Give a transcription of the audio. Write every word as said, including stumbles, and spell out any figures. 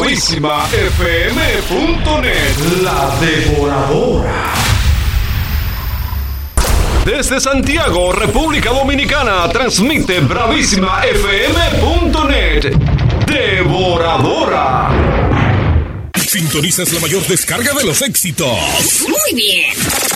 bravísima f m punto net. La Devoradora. Desde Santiago, República Dominicana, transmite bravísima f m punto net. Devoradora. Sintonizas la mayor descarga de los éxitos. Muy bien.